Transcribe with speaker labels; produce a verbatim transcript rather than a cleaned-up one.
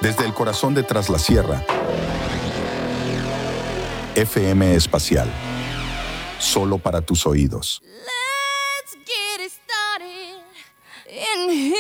Speaker 1: Desde el corazón de Tras la Sierra, F M Espacial, solo para tus oídos.
Speaker 2: Let's get it started in here.